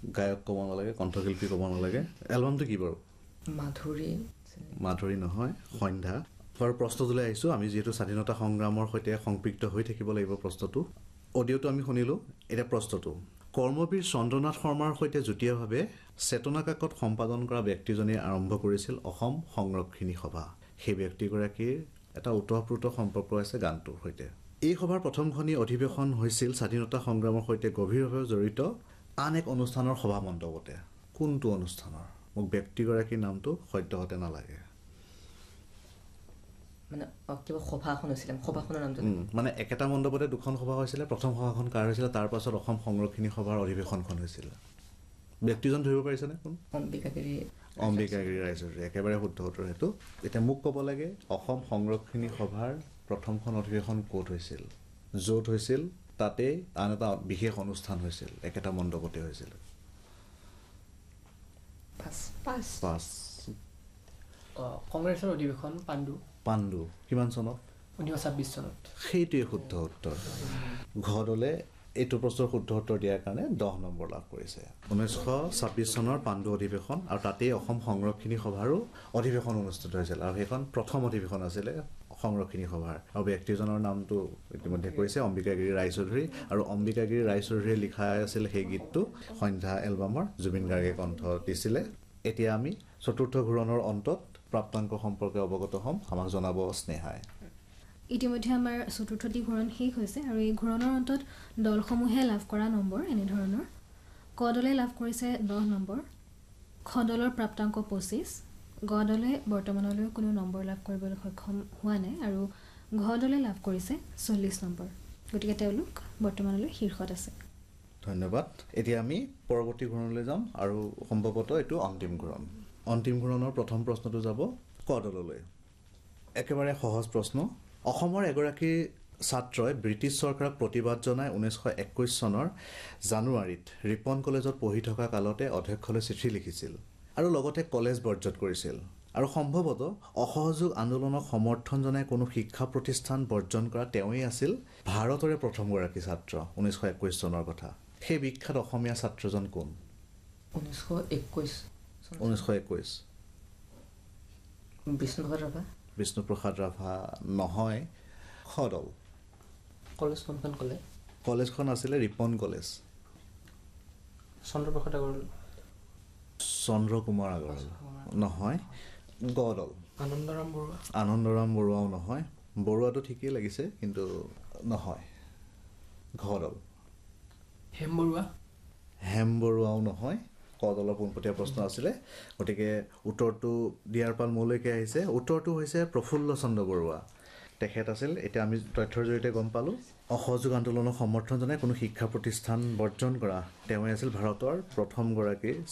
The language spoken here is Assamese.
গায়ক ক'ব নালাগে, কণ্ঠশিল্পী ক'ব নালাগে। এলবামটো কি বাৰু? মাধুৰী নহয়, সন্ধ্যা। বাৰু প্ৰশ্নটোলৈ আহিছোঁ। আমি যিহেতু স্বাধীনতা সংগ্ৰামৰ সৈতে সংপৃক্ত হৈ থাকিব লাগিব প্ৰশ্নটো। অডিঅ'টো আমি শুনিলোঁ, এতিয়া প্ৰশ্নটো। কৰ্মবীৰ চন্দ্ৰনাথ শৰ্মাৰ সৈতে যুটীয়াভাৱে চেতনা কাকত সম্পাদন কৰা ব্যক্তিজনে আৰম্ভ কৰিছিল অসম সংৰক্ষিণী সভা। সেই ব্যক্তিগৰাকীৰ এটা ওতঃপ্ৰোত সম্পৰ্ক আছে গানটোৰ সৈতে। এই সভাৰ প্ৰথমখনি অধিৱেশন হৈছিল স্বাধীনতা সংগ্ৰামৰ সৈতে গভীৰভাৱে জড়িত আন এক অনুষ্ঠানৰ সভা মণ্ডপতে। কোনটো অনুষ্ঠানৰ? মোক ব্যক্তিগৰাকীৰ নামটো সদ্য হতে নালাগে। মানে কিবা সভাখন হৈছিলে, সভাখনৰ নামটো মানে একেটা মণ্ডপতে দুখন সভা হৈছিলে। প্ৰথম সভাখন কাৰ হৈছিলে, তাৰ পাছত অসম সংৰক্ষিণী সভাৰ অধিৱেশনখন হৈছিল। ব্যক্তিজন ধৰিব পাৰিছেনে কোন? অম্বিকাগিৰি ৰায়চৌধুৰী। একেবাৰে শুদ্ধ উত্তৰ সেইটো। এতিয়া মোক ক'ব লাগে অসম সংৰক্ষিণী সভাৰ প্ৰথমখন অধিৱেশন ক'ত হৈছিল? য'ত হৈছিল তাতেই আন এটা বিশেষ অনুষ্ঠান হৈছিল, একেটা মণ্ডপতে হৈছিল। কংগ্ৰেছৰ অধিৱেশন পাণ্ডু কিমান চনত? 1926 চনত। সেইটোৱে শুদ্ধ উত্তৰ। ঘৰদলে এইটো প্ৰশ্নৰ শুদ্ধ উত্তৰ দিয়াৰ কাৰণে 10 নম্বৰ লাভ কৰিছে। 1926 চনৰ পাণ্ডু অধিৱেশন, আৰু তাতেই অসম সংৰক্ষিণী সভাৰো অধিৱেশন অনুষ্ঠিত হৈছিল, আৰু সেইখন প্ৰথম অধিৱেশন আছিলে সংৰক্ষিণী সভাৰ। আৰু ব্যক্তিজনৰ নামটো ইতিমধ্যে কৈছে, অম্বিকাগিৰি ৰায়চৌধুৰী। আৰু অম্বিকাগিৰি ৰায়চৌধুৰীয়ে লিখা আছিল সেই গীতটো সন্ধ্যা এলবামৰ, জুবিন গাৰ্গে কণ্ঠ দিছিলে। এতিয়া আমি চতুৰ্থ ঘূৰণৰ অন্তত প্ৰাপ্তাংক সম্পৰ্কে অৱগত হ'ম। আমাক জনাব স্নেহাই। ইতিমধ্যে আমাৰ চতুৰ্থটি ঘূৰণ শেষ হৈছে, আৰু এই ঘূৰণৰ অন্তত দলসমূহে লাভ কৰা নম্বৰ এনেধৰণৰ। ক দলে লাভ কৰিছে 10 নম্বৰ, খ দলৰ প্ৰাপ্তাংক 25, গ দলে বৰ্তমানলৈ কোনো নম্বৰ লাভ কৰিবলৈ সক্ষম হোৱা নাই, আৰু ঘ দলে লাভ কৰিছে 40 নম্বৰ। গতিকে তেওঁলোক বৰ্তমানলৈ শীৰ্ষত আছে। ধন্যবাদ। এতিয়া আমি পৰৱৰ্তী ঘূৰণলৈ যাম, আৰু সম্ভৱতঃ এইটো অন্তিম ঘূৰণ। অন্তিম ঘূৰণৰ প্ৰথম প্ৰশ্নটো যাব ক দললৈ। একেবাৰে সহজ প্ৰশ্ন। অসমৰ এগৰাকী ছাত্ৰই ব্ৰিটিছ চৰকাৰক প্ৰতিবাদ জনাই 1921 চনৰ জানুৱাৰীত ৰিপন কলেজত পঢ়ি থকা কালতে অধ্যক্ষলৈ চিঠি লিখিছিল, আৰু লগতে কলেজ বৰ্জত কৰিছিল। আৰু সম্ভৱতঃ অসহযোগ আন্দোলনক সমৰ্থন জনাই কোনো শিক্ষা প্ৰতিষ্ঠান বৰ্জন কৰা তেওঁৱেই আছিল ভাৰতৰে প্ৰথমগৰাকী ছাত্ৰ। 1921 চনৰ কথা। সেই বিখ্যাত অসমীয়া ছাত্ৰজন কোন? 1921 বিষ্ণুপ্ৰসাদ ৰাভা নহয়। খ দল। কলেজখন আছিলে ৰিপন কলেজ। চন্দ্ৰ কুমাৰ আগৰৱালা নহয়। গ দল। আনন্দৰাম বৰুৱাও নহয়। বৰুৱাটো ঠিকেই লাগিছে কিন্তু নহয়। ঘ দল। হেম বৰুৱাও নহয়। ক দলৰ পোনপটীয়া প্ৰশ্ন আছিলে, গতিকে উত্তৰটো দিয়াৰ পাল মোলৈকে আহিছে। উত্তৰটো হৈছে প্ৰফুল্ল চন্দ্ৰ বৰুৱা। তেখেত আছিল, এতিয়া আমি তথ্যৰ জৰিয়তে গম পালোঁ, অসহযোগ আন্দোলনক সমৰ্থন জনাই কোনো শিক্ষা প্ৰতিষ্ঠান বৰ্জন কৰা তেওঁৱে আছিল ভাৰতৰ প্ৰথমগৰাকী